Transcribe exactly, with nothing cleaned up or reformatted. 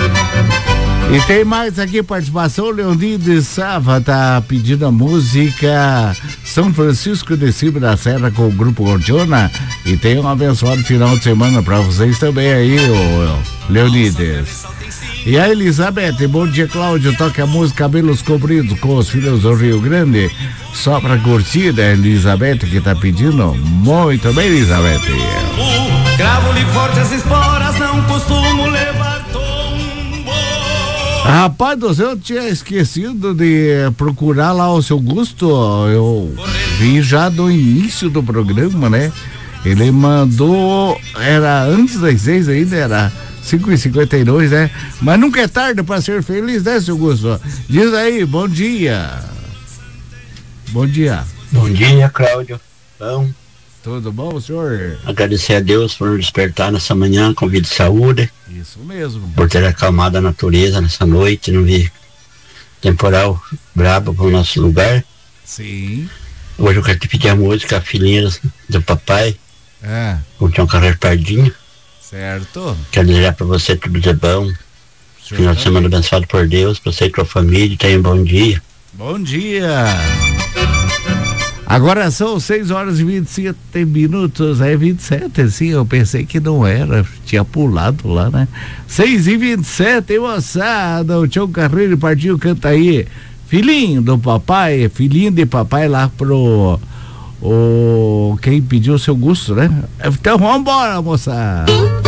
E tem mais aqui participação, Leonides Sava tá pedindo a música São Francisco de Cima da Serra com o Grupo Gordiona, e tem um abençoado final de semana pra vocês também aí, ô Leonides. E a Elizabeth, bom dia Cláudio, toca a música Cabelos Compridos com os Filhos do Rio Grande, só pra curtir, a Elizabeth que tá pedindo. Muito bem, Elizabeth. Cravo-lhe forte as esporas, não costumo levar. Rapaz do céu, eu tinha esquecido de procurar lá o seu Gusto. Eu vi já do início do programa, né? Ele mandou, era antes das seis ainda, era cinco e cinquenta e dois, né? Mas nunca é tarde para ser feliz, né, seu Gusto? Diz aí, bom dia. Bom dia. Bom dia, Cláudio. Bom. Tudo bom, senhor? Agradecer a Deus por nos despertar nessa manhã com vida e saúde. Isso mesmo. Por ter acalmado a natureza nessa noite, não vi temporal brabo para o nosso lugar. Sim. Hoje eu quero te pedir a música Filhinhas do Papai. É. Com o Tião Carreiro Pardinho. Certo. Quero desejar para você tudo de bom. Final de semana abençoado por Deus, para você e tua família. Tenha um bom dia. Bom dia. Agora são seis horas e vinte e sete minutos, é vinte e sete, sim, eu pensei que não era, tinha pulado lá, né? seis e vinte e sete, moçada, o Tião Carreiro Pardinho canta aí, filhinho do papai, filhinho de papai lá pro, o, quem pediu o seu Gusto, né? Então vambora, moçada.